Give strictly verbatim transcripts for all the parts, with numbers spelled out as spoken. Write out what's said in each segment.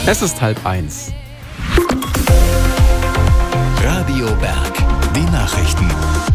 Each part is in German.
Es ist halb eins. Radio Berg, die Nachrichten.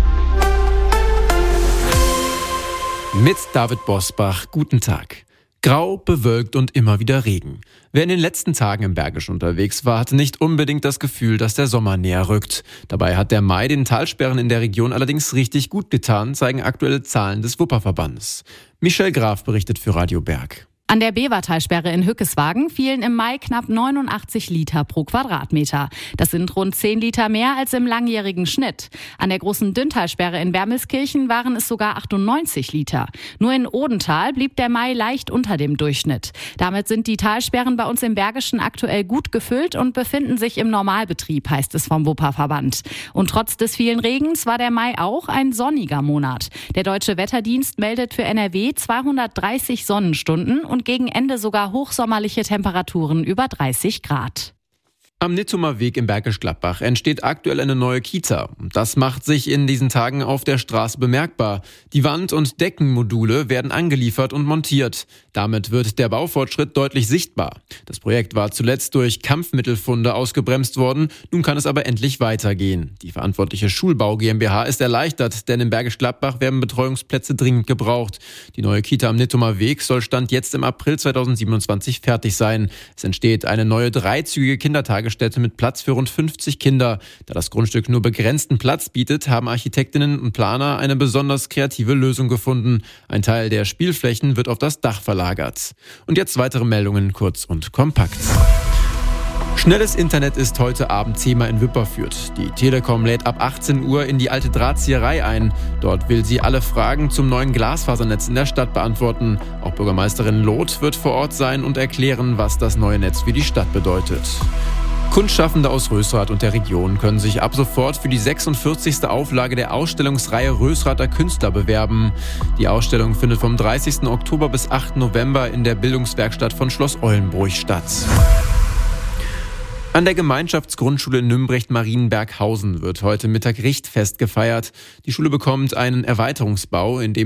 Mit David Bosbach, guten Tag. Grau, bewölkt und immer wieder Regen. Wer in den letzten Tagen im Bergischen unterwegs war, hatte nicht unbedingt das Gefühl, dass der Sommer näher rückt. Dabei hat der Mai den Talsperren in der Region allerdings richtig gut getan, zeigen aktuelle Zahlen des Wupperverbandes. Michelle Graf berichtet für Radio Berg. An der Bevertalsperre in Hückeswagen fielen im Mai knapp neunundachtzig Liter pro Quadratmeter. Das sind rund zehn Liter mehr als im langjährigen Schnitt. An der großen Dünntalsperre in Wermelskirchen waren es sogar achtundneunzig Liter. Nur in Odental blieb der Mai leicht unter dem Durchschnitt. Damit sind die Talsperren bei uns im Bergischen aktuell gut gefüllt und befinden sich im Normalbetrieb, heißt es vom Wupperverband. Und trotz des vielen Regens war der Mai auch ein sonniger Monat. Der Deutsche Wetterdienst meldet für N R W zweihundertdreißig Sonnenstunden und gegen Ende sogar hochsommerliche Temperaturen über dreißig Grad. Am Nittumer Weg im Bergisch Gladbach entsteht aktuell eine neue Kita. Das macht sich in diesen Tagen auf der Straße bemerkbar. Die Wand- und Deckenmodule werden angeliefert und montiert. Damit wird der Baufortschritt deutlich sichtbar. Das Projekt war zuletzt durch Kampfmittelfunde ausgebremst worden. Nun kann es aber endlich weitergehen. Die verantwortliche Schulbau GmbH ist erleichtert, denn im Bergisch Gladbach werden Betreuungsplätze dringend gebraucht. Die neue Kita am Nittumer Weg soll Stand jetzt im April zweitausendsiebenundzwanzig fertig sein. Es entsteht eine neue dreizügige Kindertagesstätte mit Platz für rund fünfzig Kinder. Da das Grundstück nur begrenzten Platz bietet, haben Architektinnen und Planer eine besonders kreative Lösung gefunden. Ein Teil der Spielflächen wird auf das Dach verlagert. Und jetzt weitere Meldungen, kurz und kompakt. Schnelles Internet ist heute Abend Thema in Wipperfürth. Die Telekom lädt ab achtzehn Uhr in die alte Drahtzieherei ein. Dort will sie alle Fragen zum neuen Glasfasernetz in der Stadt beantworten. Auch Bürgermeisterin Loth wird vor Ort sein und erklären, was das neue Netz für die Stadt bedeutet. Kunstschaffende aus Rösrath und der Region können sich ab sofort für die sechsundvierzigste Auflage der Ausstellungsreihe Rösrather Künstler bewerben. Die Ausstellung findet vom dreißigsten Oktober bis achten November in der Bildungswerkstatt von Schloss Eulenbruch statt. An der Gemeinschaftsgrundschule in Nümbrecht-Marienberghausen wird heute Mittag Richtfest gefeiert. Die Schule bekommt einen Erweiterungsbau, in dem